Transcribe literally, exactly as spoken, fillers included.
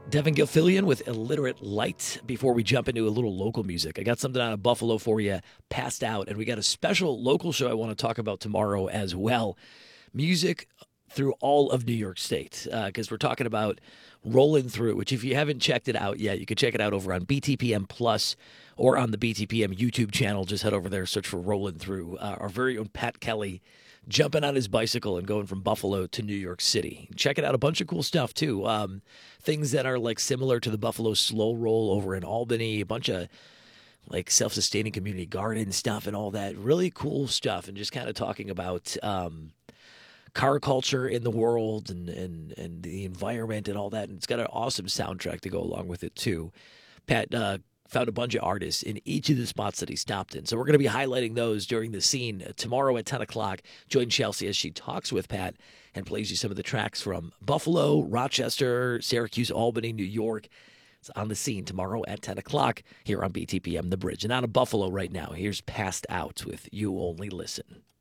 Devin Gilfillian with Illiterate Light. Before we jump into a little local music, I got something out of Buffalo for you, Passed Out, and we got a special local show I want to talk about tomorrow as well. Music through all of New York State, because uh, we're talking about Rolling Through, which if you haven't checked it out yet, you can check it out over on B T P M Plus or on the B T P M YouTube channel. Just head over there, search for Rolling Through. Uh, our very own Pat Kelly jumping on his bicycle and going from Buffalo to New York City. Check it out. A bunch of cool stuff, too. Um, things that are like similar to the Buffalo Slow Roll over in Albany. A bunch of like self-sustaining community garden stuff and all that. Really cool stuff. And just kind of talking about um, car culture in the world and, and, and the environment and all that. And it's got an awesome soundtrack to go along with it, too. Pat uh, found a bunch of artists in each of the spots that he stopped in. So we're going to be highlighting those during the scene tomorrow at ten o'clock. Join Chelsea as she talks with Pat and plays you some of the tracks from Buffalo, Rochester, Syracuse, Albany, New York. It's on the scene tomorrow at ten o'clock here on B T P M The Bridge. And out of Buffalo right now, here's Passed Out with You Only Listen.